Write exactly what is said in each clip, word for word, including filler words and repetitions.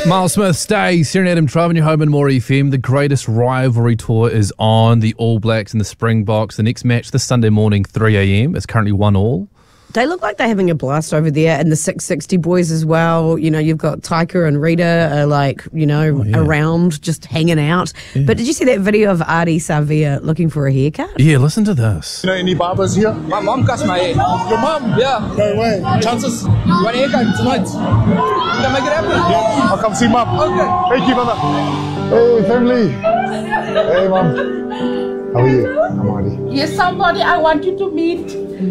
Miles Smith, stay. Sarah and Adam driving you home in More F M. The greatest rivalry tour is on. The All Blacks and the Springboks. The next match this Sunday morning, three a.m. It's currently one all. They look like they're having a blast over there, and the six sixty boys as well. You know, you've got Taika and Rita are like, you know, oh, yeah. around, just hanging out. Yeah. But did you see that video of Ardie Savea looking for a haircut? Yeah, listen to this. You know any barbers here? My mom cuts my hair. Your mom? Yeah. No way. Chances? One haircut tonight. Can I make it happen? Yeah. I'll come see mom. Okay. Thank you, brother. Hey, family. Hey, mom. How are you? I'm Ardie. Here's somebody I want you to meet.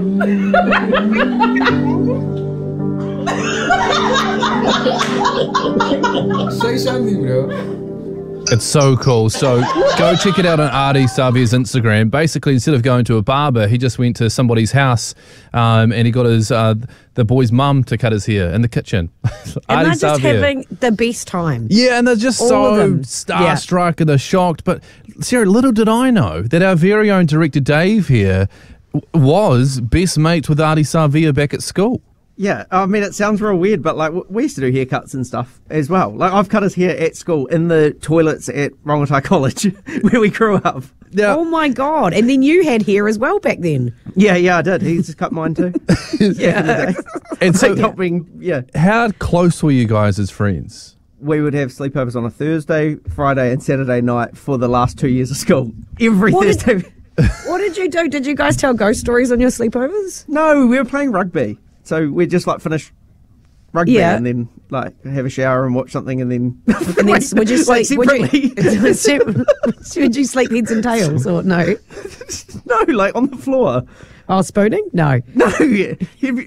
Say something, bro. It's so cool. So go check it out on Ardie Savea's Instagram. Basically, instead of going to a barber, he just went to somebody's house um, and he got his uh, the boy's mum to cut his hair in the kitchen. And they're just having the best time. Yeah, and they're just All so of starstruck yeah. and they're shocked. But Sarah, little did I know that our very own director Dave here was best mates with Ardie Savea back at school. Yeah, I mean, it sounds real weird, but like we used to do haircuts and stuff as well. Like I've cut his hair at school in the toilets at Rongotai College where we grew up. Yeah. Oh my God. And then you had hair as well back then. Yeah, yeah, I did. He just cut mine too. Yeah. And so, helping, yeah. How close were you guys as friends? We would have sleepovers on a Thursday, Friday and Saturday night for the last two years of school. Every what Thursday. Did, what did you do? Did you guys tell ghost stories on your sleepovers? No, we were playing rugby. So we'd just like finish rugby yeah. and then like have a shower and watch something and then and then would you sleep like, would you, would you sleep heads and tails or no? No, like on the floor. Oh, spooning? No. No, he'd be,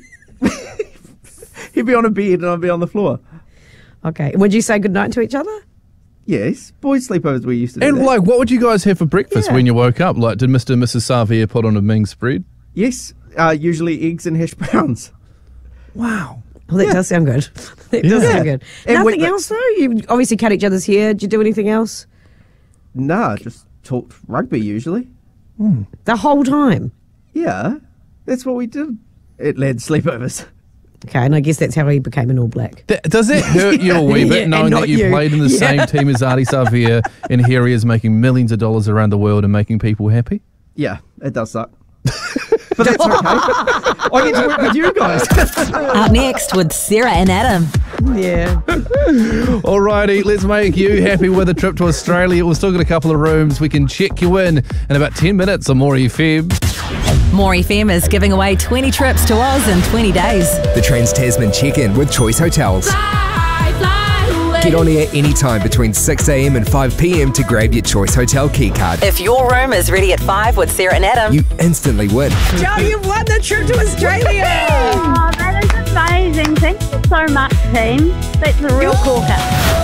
he'd be on a bed and I'd be on the floor. Okay. Would you say goodnight to each other? Yes. Boys sleepovers we used to do And that. like what would you guys have for breakfast yeah. when you woke up? Like did Mister and Missus Savea put on a Ming spread? Yes. Uh, usually eggs and hash browns. Wow. Well, that yeah. does sound good. That yeah. does sound good. And Nothing we, else, though? You obviously cut each other's hair. Did you do anything else? Nah, just talked rugby usually. Mm. The whole time? Yeah. That's what we did at lads' sleepovers. Okay, and I guess that's how he became an All Black. Th- does that hurt you a wee bit, yeah, knowing that you, you played in the yeah. same team as Ardie Savea and here he is making millions of dollars around the world and making people happy? Yeah, it does suck. But that's okay. I get to work with you guys. Up next with Sarah and Adam. Yeah. Alrighty, let's make you happy with a trip to Australia. We've still got a couple of rooms. We can check you in in about ten minutes on More F M. More F M is giving away twenty trips to Oz in twenty days. The Trans-Tasman check-in with Choice Hotels. Fly, fly away. Get on air anytime between six a.m. and five p.m. to grab your Choice Hotel key card. If your room is ready at five with Sarah and Adam, You instantly win. Joe, you've won the trip to Australia. Oh, that is amazing. Thank you so much, team. That's a real corker.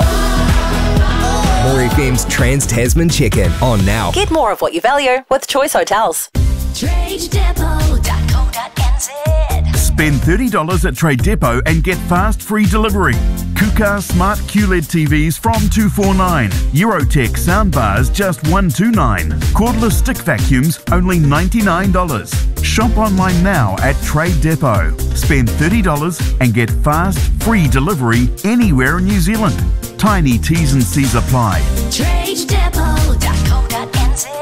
More F M's Trans-Tasman check-in on now. get more of what you value with Choice Hotels. trade depot dot co dot n z. Spend thirty dollars at Trade Depot and get fast free delivery. Kuka Smart Q L E D T Vs from two forty-nine. Eurotech soundbars just one twenty-nine. Cordless stick vacuums only ninety-nine dollars. Shop online now at Trade Depot. Spend thirty dollars and get fast free delivery anywhere in New Zealand. Tiny T's and C's apply. trade depot dot co dot n z.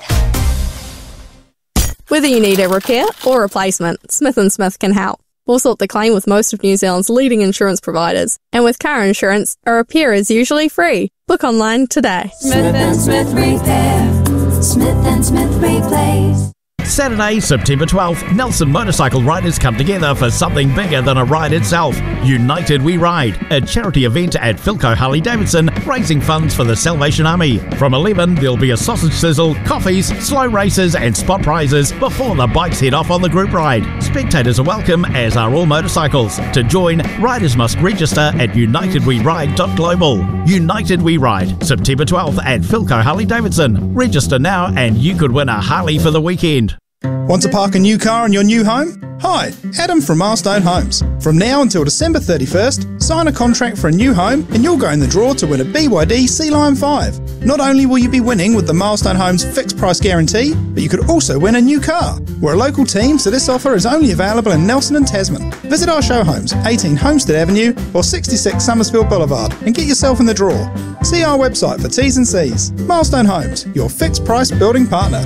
Whether you need a repair or replacement, Smith and Smith can help. We'll sort the claim with most of New Zealand's leading insurance providers. And with car insurance, a repair is usually free. Book online today. Smith and Smith Repair. Smith and Smith Replace. Saturday, September twelfth, Nelson motorcycle riders come together for something bigger than a ride itself. United We Ride, a charity event at Philco Harley Davidson, raising funds for the Salvation Army. From eleven, there'll be a sausage sizzle, coffees, slow races and spot prizes before the bikes head off on the group ride. Spectators are welcome, as are all motorcycles. To join, riders must register at united we ride dot global. United We Ride, September twelfth at Philco Harley Davidson. Register now and you could win a Harley for the weekend. Want to park a new car in your new home? Hi, Adam from Milestone Homes. From now until December thirty-first, sign a contract for a new home and you'll go in the draw to win a B Y D Sea Lion five. Not only will you be winning with the Milestone Homes fixed price guarantee, but you could also win a new car. We're a local team, so this offer is only available in Nelson and Tasman. Visit our show homes, eighteen Homestead Avenue or sixty-six Summersfield Boulevard, and get yourself in the draw. See our website for T's and C's. Milestone Homes, your fixed price building partner.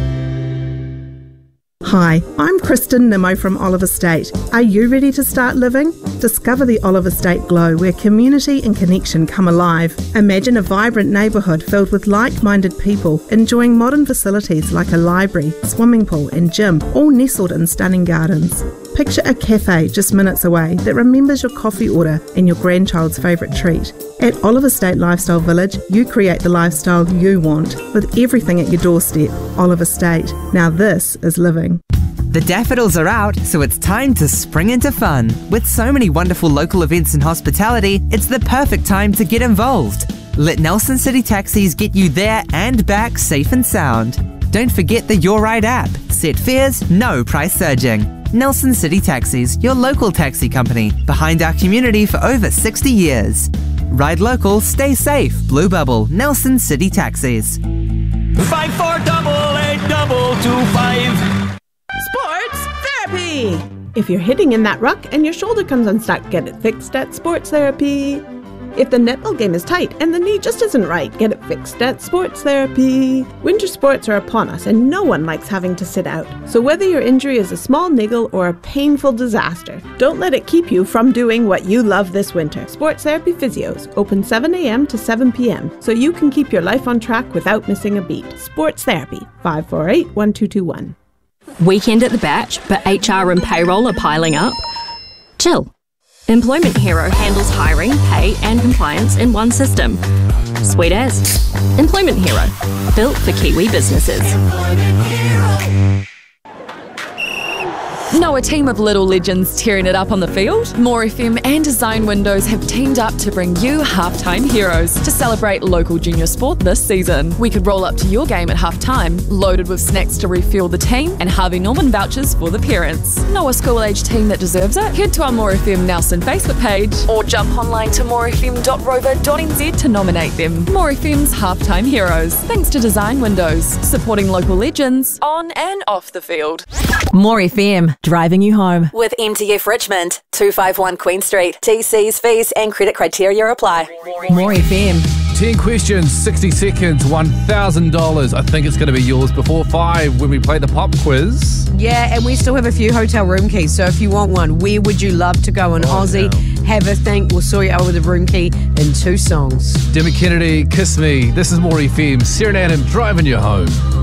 Hi, I'm Kristen Nimmo from Oliver State. Are you ready to start living? Discover the Oliver State Glow, where community and connection come alive. Imagine a vibrant neighbourhood filled with like-minded people, enjoying modern facilities like a library, swimming pool and gym, all nestled in stunning gardens. Picture a cafe just minutes away that remembers your coffee order and your grandchild's favourite treat. At Oliver State Lifestyle Village, you create the lifestyle you want with everything at your doorstep. Oliver State. Now this is living. The daffodils are out, so it's time to spring into fun. With so many wonderful local events and hospitality, it's the perfect time to get involved. Let Nelson City Taxis get you there and back safe and sound. Don't forget the Your Ride app. Set fares, no price surging. Nelson City Taxis, your local taxi company, behind our community for over sixty years. Ride local, stay safe. Blue Bubble, Nelson City Taxis. Five four double eight double two five. Sports Therapy! If you're hitting in that ruck and your shoulder comes unstuck, get it fixed at Sports Therapy. If the netball game is tight and the knee just isn't right, get it fixed at Sports Therapy. Winter sports are upon us and no one likes having to sit out. So whether your injury is a small niggle or a painful disaster, don't let it keep you from doing what you love this winter. Sports Therapy Physios, open seven a.m. to seven p.m. so you can keep your life on track without missing a beat. Sports Therapy, five four eight, one two two one. Weekend at the Batch, but H R and payroll are piling up? Chill. Employment Hero handles hiring, pay and compliance in one system. Sweet as. Employment Hero, built for Kiwi businesses. Know a team of little legends tearing it up on the field? More F M and Design Windows have teamed up to bring you Halftime Heroes to celebrate local junior sport this season. We could roll up to your game at halftime, loaded with snacks to refuel the team and Harvey Norman vouchers for the parents. Know a school-age team that deserves it? Head to our More F M Nelson Facebook page or jump online to more f m dot rover dot n z to nominate them. More F M's Halftime Heroes, thanks to Design Windows, supporting local legends on and off the field. More F M, driving you home. With M T F Richmond, two fifty-one Queen Street. T Cs, fees and credit criteria apply. More F M. ten questions, sixty seconds, one thousand dollars. I think it's going to be yours before five when we play the pop quiz. Yeah, and we still have a few hotel room keys. So if you want one, where would you love to go in oh, Aussie? No. Have a think. We'll sort you out with a room key in two songs. Demi Kennedy, Kiss Me. This is More F M. Serenade him, driving you home.